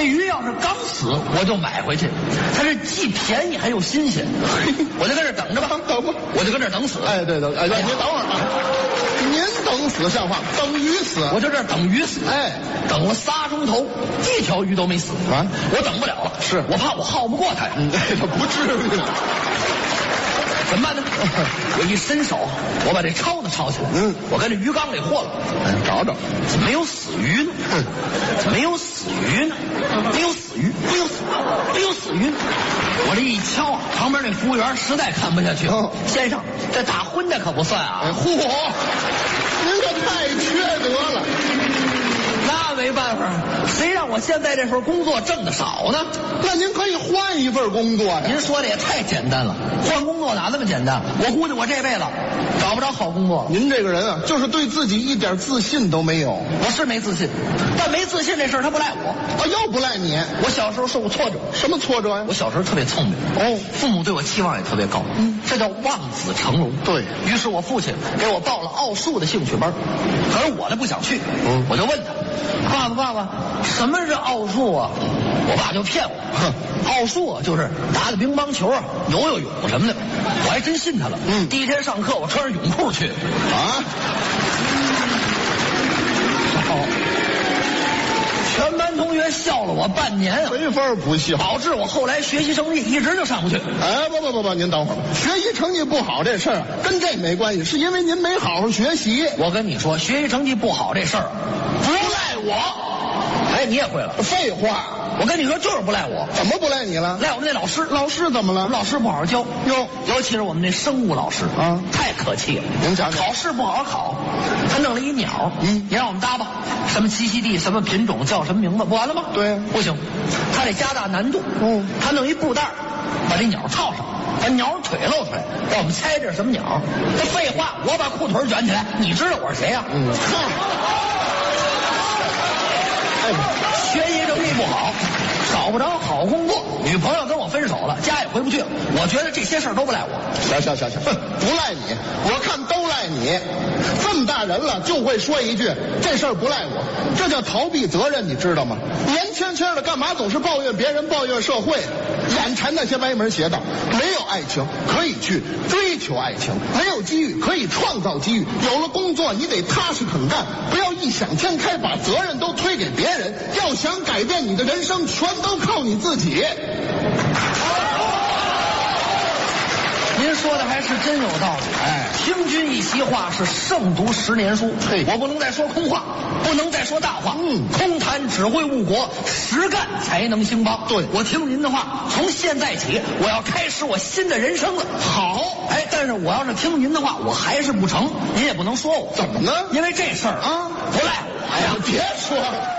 鱼要是刚死，我就买回去，它是既便宜还又新鲜。我就跟这等着吧， 等吧， 我就跟这等死。 哎，对，您等会儿啊，您等死像话，等鱼死， 我就这等鱼死。 哎， 等了3钟头，一条鱼都没死啊！ 我等不了了， 是我怕我耗不过它。 不至于。 怎么办呢？我一伸手，我把这抄子抄起来，我跟这鱼缸里和了， 找找， 怎么没有死鱼呢？没有死鱼呢？没有死鱼，没有死鱼。我这一敲啊，旁边那服务员实在看不下去了，先生，这打荤的可不算啊！ 嚯，您可太缺德了。 那没办法，谁让我现在这份工作挣得少呢？ 那您可以换一份工作呀。 您说的也太简单了，换工作哪那么简单？我估计我这辈子找不着好工作。 您这个人啊，就是对自己一点自信都没有。 我是没自信，但没自信这事儿他不赖我。 又不赖你。 我小时候受过挫折。 什么挫折呀？ 我小时候特别聪明，父母对我期望也特别高，这叫望子成龙。 对于是我父亲给我报了奥数的兴趣班，可是我呢不想去，我就问他，爸爸，什么是奥数啊？我爸就骗我，奥数啊就是打乒乓球啊、游泳什么的，我还真信他了。第一天上课我穿着泳裤去啊。全班同学笑了我半年啊， 没法不笑， 导致我后来学习成绩一直就上不去。 哎，不，您等会儿，学习成绩不好这事儿跟这没关系，是因为您没好好学习。 我跟你说，学习成绩不好这事儿不赖我。哎，你也会了？ 废话， 我跟你说就是不赖我。 怎么不赖你了？ 赖我们那老师。 老师怎么了？ 老师不好好教哟，尤其是我们那生物老师啊，太可气了。 您讲讲， 考试不好好考，他弄了一鸟，你让我们搭吧，什么栖息地、什么品种、叫什么名字，不完了吗？ 对， 不行，他得加大难度。他弄一布袋把这鸟套上，把鸟腿露出来，让我们猜这是什么鸟。这废话，我把裤腿卷起来，你知道我是谁呀？学习成绩不好，找不着好工作，女朋友跟我分手了，家也回不去了。我觉得这些事儿都不赖我。 行，不赖你，我看都赖你。这么大人了就会说一句这事儿不赖我，这叫逃避责任，你知道吗？年轻的干嘛总是抱怨别人、抱怨社会，眼馋那些歪门邪道。没有爱情可以去追求爱情，没有机遇可以创造机遇，有了工作你得踏实肯干，不要异想天开，把责任都推给别人。要想改变你的人生，全都靠你自己。 您说的还是真有道理。听君一席话，是胜读10年书。我不能再说空话，不能再说大话。空谈只会误国，实干才能兴邦。对，我听您的话，从现在起，我要开始我新的人生了。好，但是我要是听您的话，我还是不成，您也不能说我。怎么呢？因为这事儿啊，不赖我呀。别说了。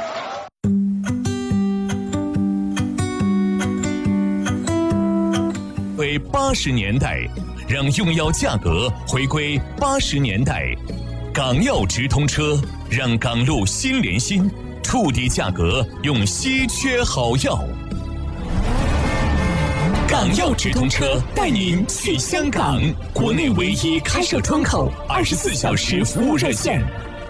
为80年代，让用药价格回归80年代。港药直通车，让港路心连心，触底价格用稀缺好药。港药直通车带您去香港，国内唯一开设窗口，24小时服务热线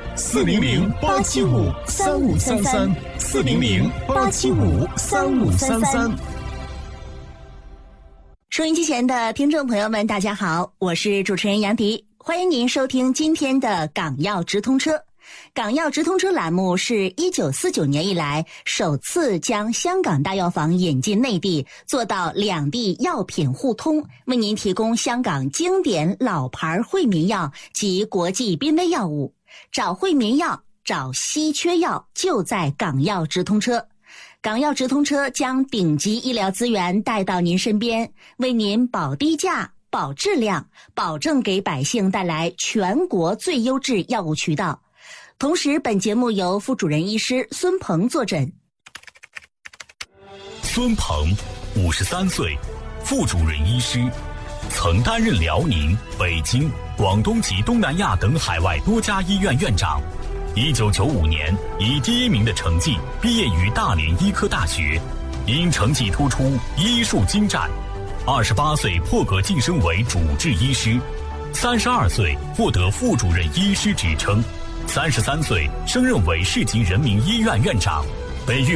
：400-875-3533，400-875-3533。 收音机前的听众朋友们，大家好，我是主持人杨迪，欢迎您收听今天的港药直通车。港药直通车栏目是1949年以来首次将香港大药房引进内地，做到两地药品互通，为您提供香港经典老牌惠民药及国际濒危药物。找惠民药，找稀缺药，就在港药直通车。港药直通车将顶级医疗资源带到您身边，为您保低价、保质量，保证给百姓带来全国最优质药物渠道。同时，本节目由副主任医师孙鹏坐诊。 孙鹏，53岁，副主任医师，曾担任辽宁、北京、广东及东南亚等海外多家医院院长。1995年以第1名的成绩毕业于大连医科大学，因成绩突出，医术精湛。28岁破格晋升为主治医师，32岁获得副主任医师职称，33岁升任为市级人民医院院长，被誉